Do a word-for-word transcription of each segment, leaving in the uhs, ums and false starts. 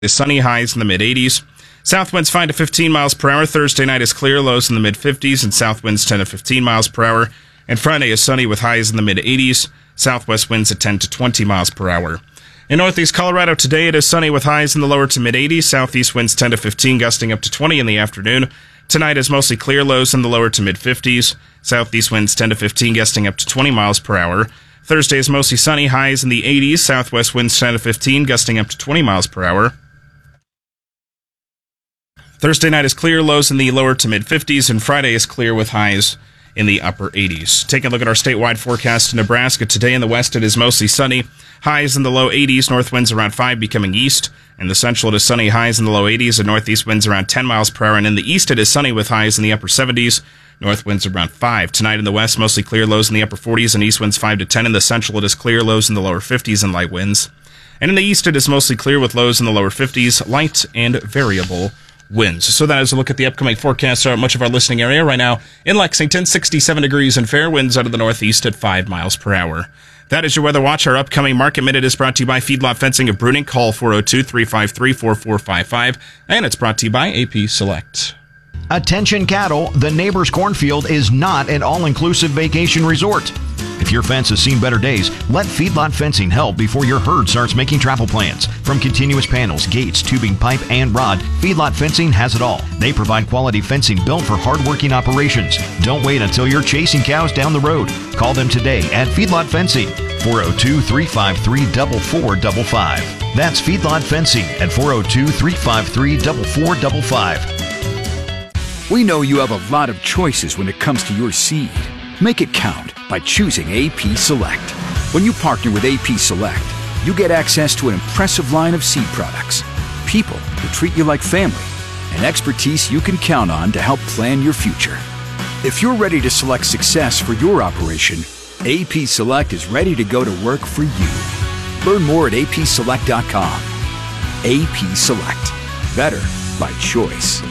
is sunny, highs in the mid-eighties. South winds five to fifteen miles per hour. Thursday night is clear, lows in the mid-fifties, and south winds ten to fifteen miles per hour. And Friday is sunny with highs in the mid-eighties. Southwest winds at ten to twenty miles per hour. In northeast Colorado today, it is sunny with highs in the lower to mid-eighties. Southeast winds ten to fifteen, gusting up to twenty in the afternoon. Tonight is mostly clear, lows in the lower to mid-fifties. Southeast winds ten to fifteen, gusting up to twenty miles per hour. Thursday is mostly sunny, highs in the eighties. Southwest winds ten to fifteen, gusting up to twenty miles per hour. Thursday night is clear, lows in the lower to mid-fifties, and Friday is clear with highs in the upper eighties. Taking a look at our statewide forecast in Nebraska. Today in the west, it is mostly sunny. Highs in the low eighties, north winds around five becoming east. In the central, it is sunny, highs in the low eighties, and northeast winds around ten miles per hour. And in the east, it is sunny with highs in the upper seventies, north winds around five. Tonight in the west, mostly clear, lows in the upper forties, and east winds five to ten. In the central, it is clear, lows in the lower fifties, and light winds. And in the east, it is mostly clear with lows in the lower fifties, light and variable winds. So that is a look at the upcoming forecast throughout much of our listening area. Right now in Lexington, sixty-seven degrees and fair, winds out of the northeast at five miles per hour. That is your Weather Watch. Our upcoming Market Minute is brought to you by Feedlot Fencing of Bruning. Call four oh two, three five three, four four five five. And it's brought to you by A P Select. Attention cattle, the neighbor's cornfield is not an all-inclusive vacation resort. If your fence has seen better days, let Feedlot Fencing help before your herd starts making travel plans. From continuous panels, gates, tubing, pipe, and rod, Feedlot Fencing has it all. They provide quality fencing built for hard-working operations. Don't wait until you're chasing cows down the road. Call them today at Feedlot Fencing, four oh two, three five three, four four five five. That's Feedlot Fencing at four oh two, three five three, four four five five. We know you have a lot of choices when it comes to your seed. Make it count by choosing A P Select. When you partner with A P Select, you get access to an impressive line of seed products, people who treat you like family, and expertise you can count on to help plan your future. If you're ready to select success for your operation, A P Select is ready to go to work for you. Learn more at A P select dot com. A P Select. Better by choice.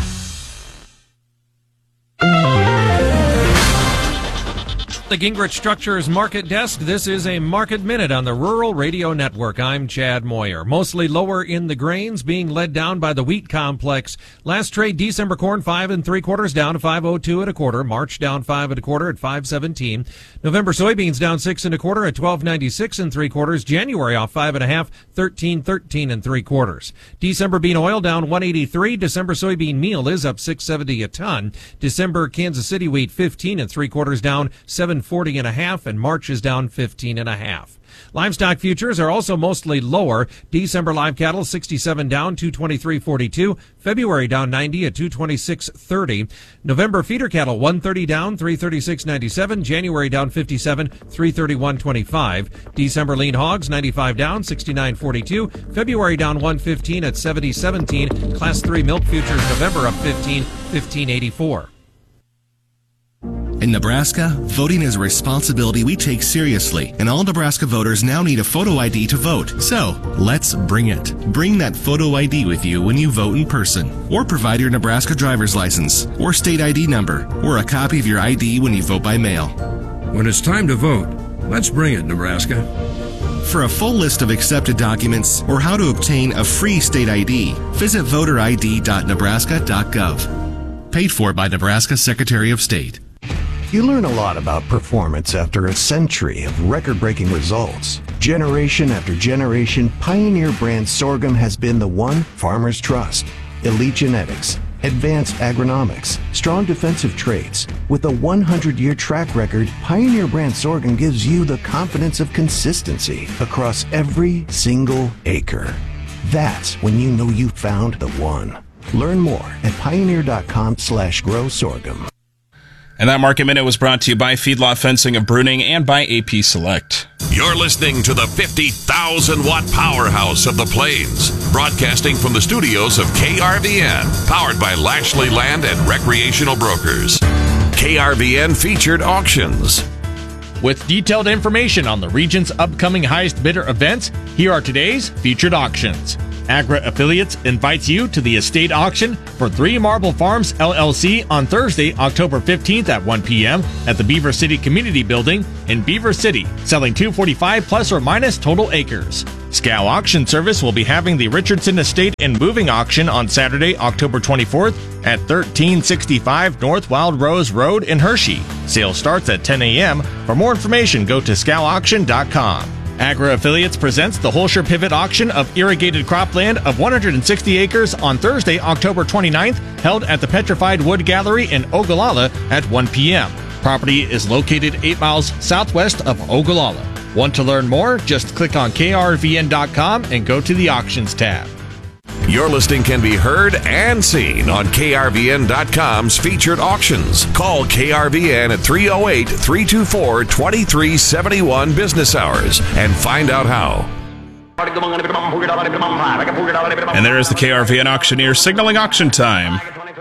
The Gingrich Structures Market Desk. This is a Market Minute on the Rural Radio Network. I'm Chad Moyer. Mostly lower in the grains, being led down by the wheat complex. Last trade, December corn five and three quarters down to five oh two and a quarter. March down five and a quarter at five seventeen. November soybeans down six and a quarter at twelve ninety-six and three quarters. January off five and a half, thirteen thirteen and three quarters. December bean oil down one eighty-three. December soybean meal is up six seventy a ton. December Kansas City wheat fifteen and three quarters down seven forty and a half, and March is down fifteen and a half. Livestock futures are also mostly lower. December live cattle sixty-seven down, two twenty-three forty-two. February down ninety at two twenty-six thirty. November feeder cattle one thirty down, three thirty-six ninety-seven. January down fifty-seven, three thirty-one twenty-five. December lean hogs ninety-five down, sixty-nine forty-two. February down one fifteen at seventy seventeen. Class three milk futures November up fifteen, fifteen eighty-four. In Nebraska, voting is a responsibility we take seriously, and all Nebraska voters now need a photo I D to vote. So, let's bring it. Bring that photo I D with you when you vote in person, or provide your Nebraska driver's license, or state I D number, or a copy of your I D when you vote by mail. When it's time to vote, let's bring it, Nebraska. For a full list of accepted documents or how to obtain a free state I D, visit voter I D dot nebraska dot gov. Paid for by Nebraska Secretary of State. You learn a lot about performance after a century of record-breaking results. Generation after generation, Pioneer brand sorghum has been the one farmers trust. Elite genetics, advanced agronomics, strong defensive traits. With a one hundred year track record, Pioneer brand sorghum gives you the confidence of consistency across every single acre. That's when you know you found the one. Learn more at pioneer dot com slash grow sorghum. And that Market Minute was brought to you by Feedlot Fencing of Bruning and by A P Select. You're listening to the fifty thousand watt powerhouse of the Plains, broadcasting from the studios of K R V N, powered by Lashley Land and Recreational Brokers. K R V N Featured Auctions. With detailed information on the region's upcoming highest bidder events, here are today's featured auctions. Agra Affiliates invites you to the estate auction for Three Marble Farms, L L C on Thursday, October fifteenth at one p.m. at the Beaver City Community Building in Beaver City, selling two hundred forty-five plus or minus total acres. Scow Auction Service will be having the Richardson Estate and Moving Auction on Saturday, October twenty-fourth at thirteen sixty-five North Wild Rose Road in Hershey. Sale starts at ten a.m. For more information, go to scow auction dot com. Agra Affiliates presents the Holscher Pivot Auction of irrigated cropland of one hundred sixty acres on Thursday, October twenty-ninth, held at the Petrified Wood Gallery in Ogallala at one p.m. Property is located eight miles southwest of Ogallala. Want to learn more? Just click on K R V N dot com and go to the Auctions tab. Your listing can be heard and seen on K R V N dot com's featured auctions. Call K R V N at three oh eight, three two four, two three seven one business hours and find out how. And there is the K R V N auctioneer signaling auction time.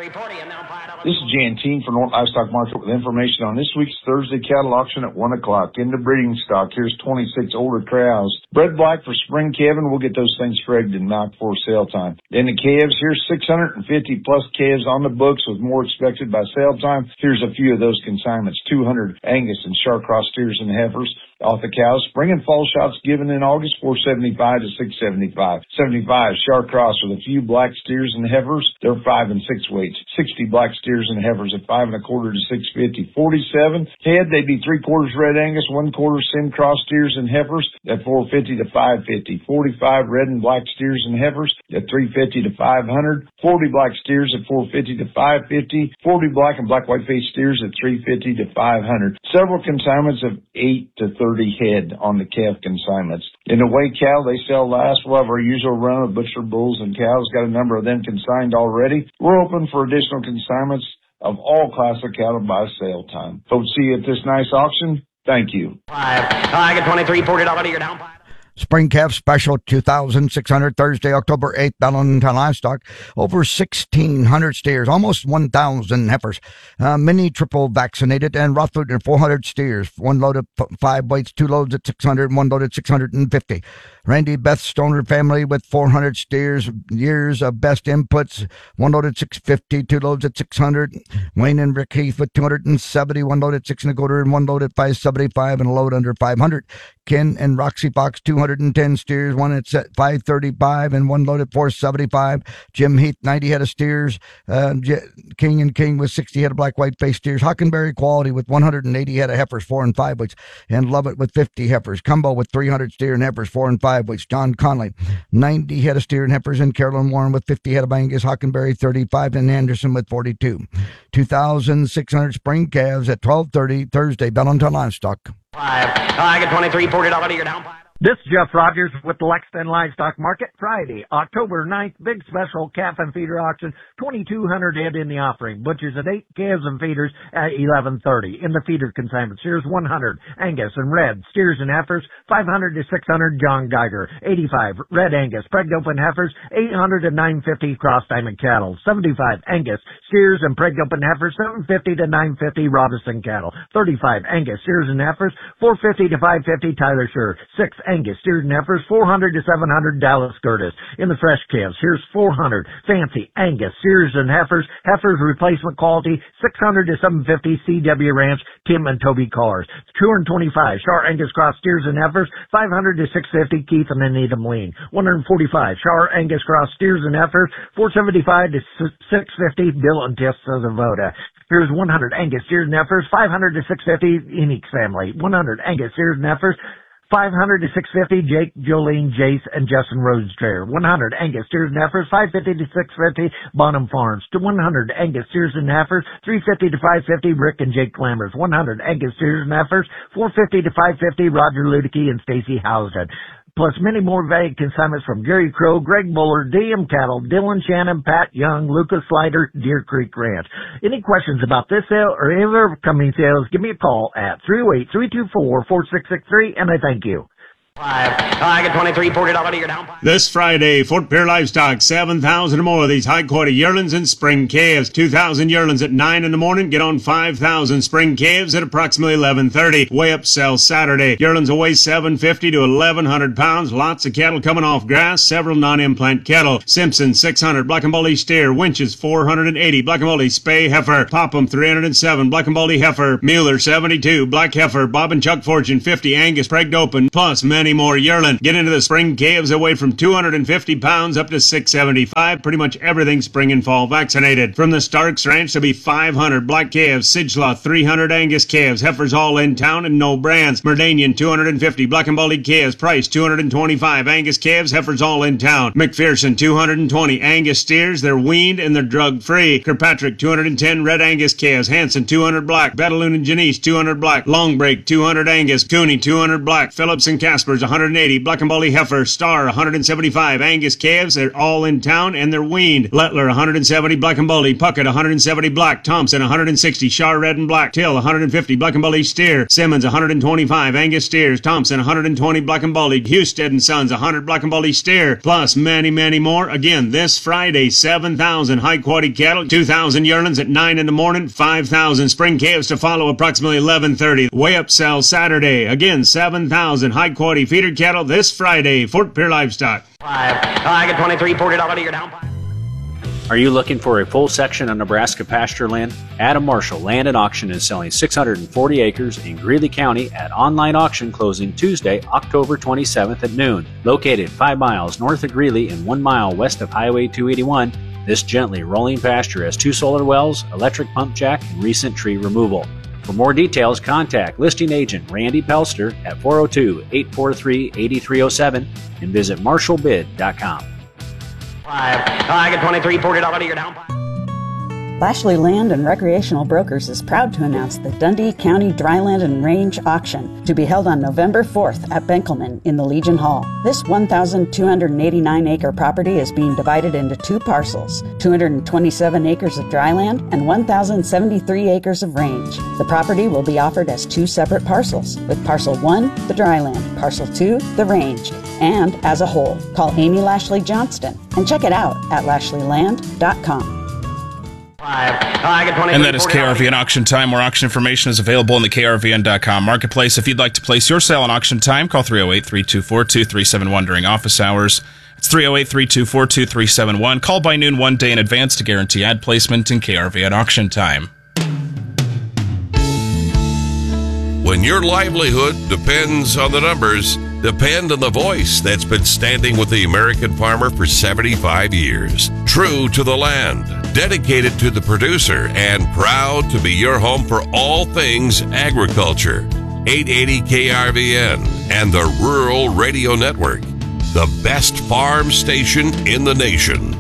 This is Jan Teen from North Livestock Market with information on this week's Thursday cattle auction at one o'clock. In the breeding stock, here's twenty-six older cows. Bred black for spring calving. We'll get those things fragged and knocked for sale time. In the calves, here's six hundred fifty plus calves on the books with more expected by sale time. Here's a few of those consignments. two hundred Angus and Shar-Cross steers and heifers. Off the cows, spring and fall shots given in August, four seventy-five to six seventy-five. seventy-five Shar-Cross with a few black steers and heifers. They're five and six weights. sixty black steers and heifers at five and a quarter to six fifty. forty-seven head, they'd be three quarters red Angus, one quarter Sim Cross steers and heifers at four fifty to five fifty. forty-five red and black steers and heifers at three fifty to five hundred. forty black steers at four fifty to five fifty. forty black and black white face steers at three fifty to five hundred. Several consignments of eight to thirty head on the calf consignments. In the weigh cow, they sell last. We'll have our usual run of butcher bulls and cows. Got a number of them consigned already. We're open for additional consignments of all class of cattle by sale time. Hope to see you at this nice auction. Thank you. Five. I get twenty-three, forty dollars. You're down five. Spring calf special two thousand six hundred Thursday, October eighth, Valentine Livestock. Over sixteen hundred steers, almost one thousand heifers. Uh, mini triple vaccinated and Rothford and four hundred steers. One load of five weights, two loads at six hundred, one load at six hundred fifty. Randy Beth Stoner family with four hundred steers, years of best inputs. One load at six fifty, two loads at six hundred. Wayne and Rick Heath with two hundred seventy, one load at six and a quarter, and one load at five seventy-five, and a load under five hundred. Ken and Roxy Fox, two hundred ten steers, one at five thirty-five, and one load at four seventy-five. Jim Heath, ninety head of steers. Uh, King and King with sixty head of black white face steers. Hockenberry Quality with one hundred eighty head of heifers, four and five weights. And Lovett with fifty heifers. Cumbo with three hundred steer and heifers, four and five weights. John Conley, ninety head of steer and heifers. And Carolyn Warren with fifty head of Angus. Hockenberry thirty-five, and Anderson with forty-two. two thousand six hundred spring calves at twelve thirty Thursday, Valentine Livestock. Five. I get twenty-three, forty dollars. You're down five. This is Jeff Rogers with the Lexington Livestock Market. Friday, October ninth, big special calf and feeder auction, twenty-two hundred head in the offering. Butchers at eight, calves and feeders at eleven thirty. In the feeder consignments, here's one hundred Angus and red steers and heifers, five hundred to six hundred John Geiger, eighty-five red Angus pregged open heifers, eight hundred to nine fifty Cross Diamond cattle, seventy-five Angus steers and pregged open heifers, seven fifty to nine fifty Robinson cattle, thirty-five Angus steers and heifers, four fifty to five fifty Tyler Sure, six Angus steers and heifers, four hundred to seven hundred Dallas Curtis. In the fresh calves, here's four hundred Fancy Angus steers and heifers, heifers replacement quality, six hundred to seven fifty C W Ranch, Tim and Toby Cars. two hundred twenty-five Char Angus Cross steers and heifers, five hundred to six fifty Keith and Anita Lean. one hundred forty-five Char Angus Cross steers and heifers, four seventy-five to six fifty Bill and Tiff Zavoda. Here's one hundred Angus steers and heifers, five hundred to six fifty Enix family. one hundred Angus steers and heifers, five hundred to six fifty Jake, Jolene, Jace, and Justin Roadstrayer. one hundred Angus steers and heifers, five fifty to six fifty Bonham Farms. To one hundred Angus steers and heifers, three fifty to five fifty Rick and Jake Clambers. one hundred Angus steers and heifers, four fifty to five fifty Roger Ludicky and Stacy Housden. Plus many more vague consignments from Gary Crow, Greg Buller, D M Cattle, Dylan Shannon, Pat Young, Lucas Slider, Deer Creek Ranch. Any questions about this sale or any other upcoming sales, give me a call at three oh eight, three two four, four six six three, and I thank you. Five. I get twenty-three, forty dollars to your down. This Friday, Fort Pierre Livestock, seven thousand or more of these high-quality yearlings and spring calves. two thousand yearlings at nine in the morning, get on five thousand spring calves at approximately eleven thirty. Weigh up sell Saturday. Yearlings will weigh seven fifty to eleven hundred pounds. Lots of cattle coming off grass, several non-implant cattle. Simpson, six hundred. Black and Baldy steer. Winches, four hundred eighty. Black and Baldy spay heifer. Popham, three hundred seven. Black and Baldy heifer. Mueller, seventy-two. Black heifer. Bob and Chuck Fortune, fifty. Angus, pregged open. Plus many more yearling. Get into the spring calves that weigh from two hundred fifty pounds up to six seventy-five. Pretty much everything spring and fall vaccinated. From the Starks Ranch to be five hundred black calves. Sidgelaw, three hundred Angus calves. Heifers all in town and no brands. Merdanian, two hundred fifty. Black and Baldy calves. Price, two hundred twenty-five. Angus calves. Heifers all in town. McPherson, two hundred twenty. Angus steers. They're weaned and they're drug-free. Kirkpatrick, two hundred ten. Red Angus calves. Hanson, two hundred black. Betaloon and Janice, two hundred black. Longbreak, two hundred Angus. Cooney, two hundred black. Phillips and Caspers, one hundred eighty. Black and Baldy heifer. Star, one hundred seventy-five. Angus calves. They're all in town and they're weaned. Lettler, one hundred seventy. Black and Baldy. Puckett, one hundred seventy black. Thompson, one hundred sixty. Shar red and black. Till, one hundred fifty. Black and Baldy steer. Simmons, one hundred twenty-five. Angus steers. Thompson, one hundred twenty. Black and Baldy. Husted and Sons, one hundred Black and Baldy steer. Plus many, many more. Again, this Friday, seven thousand high quality cattle, two thousand yearlings at nine in the morning, five thousand spring calves to follow approximately eleven thirty. Weigh up sell Saturday. Again, seven thousand high quality feeder cattle this Friday, Fort Pierre Livestock. Five. I get twenty-three, forty dollars to your down. Are you looking for a full section of Nebraska pasture land? Adam Marshall Land and Auction is selling six hundred forty acres in Greeley County at online auction closing Tuesday, October twenty-seventh at noon. Located five miles north of Greeley and one mile west of Highway two eighty-one, this gently rolling pasture has two solar wells, electric pump jack, and recent tree removal. For more details, contact listing agent Randy Pelster at four oh two, eight four three, eight three oh seven and visit marshall bid dot com. Five. I get twenty-three, forty dollars to your down. Lashley Land and Recreational Brokers is proud to announce the Dundee County Dryland and Range Auction to be held on November fourth at Benkelman in the Legion Hall. This one thousand two hundred eighty-nine acre property is being divided into two parcels, two hundred twenty-seven acres of dryland and one thousand seventy-three acres of range. The property will be offered as two separate parcels, with parcel one, the dryland, parcel two, the range, and as a whole. Call Amy Lashley Johnston and check it out at lashley land dot com. And that is K R V N Auction Time, where auction information is available in the K R V N dot com marketplace. If you'd like to place your sale on auction time, call three oh eight, three two four, two three seven one during office hours. It's three oh eight, three two four, two three seven one. Call by noon one day in advance to guarantee ad placement in K R V N Auction Time. When your livelihood depends on the numbers, depend on the voice that's been standing with the American farmer for seventy-five years. True to the land, dedicated to the producer, and proud to be your home for all things agriculture. eight eighty K R V N and the Rural Radio Network, the best farm station in the nation.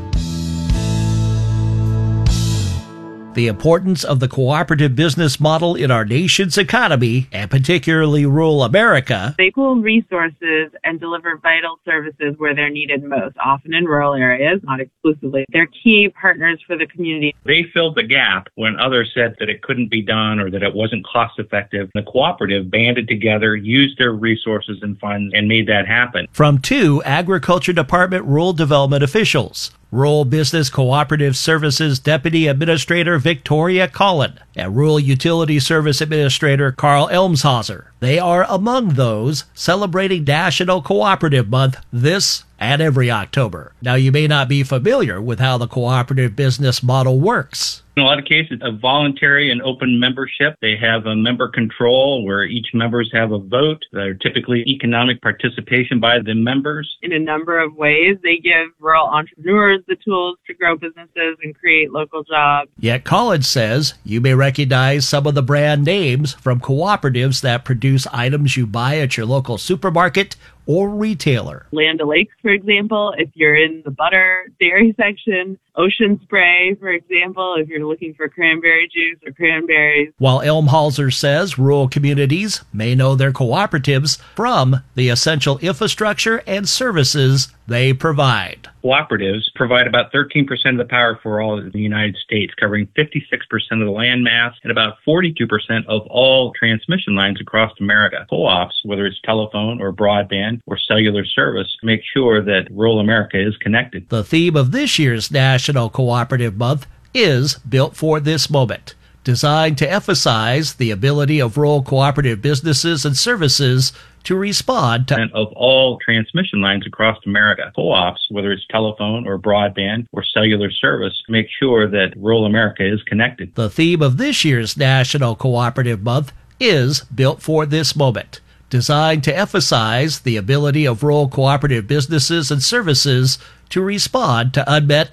The importance of the cooperative business model in our nation's economy, and particularly rural America. They pool resources and deliver vital services where they're needed most, often in rural areas, not exclusively. They're key partners for the community. They filled the gap when others said that it couldn't be done or that it wasn't cost effective. The cooperative banded together, used their resources and funds, and made that happen. From two Agriculture Department rural development officials. Rural Business Cooperative Services Deputy Administrator Victoria Collin and Rural Utility Service Administrator Carl Elmshauser. They are among those celebrating National Cooperative Month this and every October. Now, you may not be familiar with how the cooperative business model works. In a lot of cases, a voluntary and open membership. They have a member control where each members have a vote. They're typically economic participation by the members. In a number of ways, they give rural entrepreneurs the tools to grow businesses and create local jobs. Yet Collins says you may recognize some of the brand names from cooperatives that produce items you buy at your local supermarket or retailer. Land O'Lakes, for example, if you're in the butter dairy section. Ocean Spray, for example, if you're looking for cranberry juice or cranberries. While Elmhauser says rural communities may know their cooperatives from the essential infrastructure and services they provide. Cooperatives provide about thirteen percent of the power for all of the United States, covering fifty-six percent of the land mass and about forty-two percent of all transmission lines across America. Co-ops, whether it's telephone or broadband, broadband or cellular service to make sure that rural America is connected. The theme of this year's National Cooperative Month is Built for This Moment, designed to emphasize the ability of rural cooperative businesses and services to respond to of all transmission lines across America. Co-ops, whether it's telephone or broadband or cellular service, to make sure that rural America is connected. The theme of this year's National Cooperative Month is Built for This Moment, designed to emphasize the ability of rural cooperative businesses and services to respond to unmet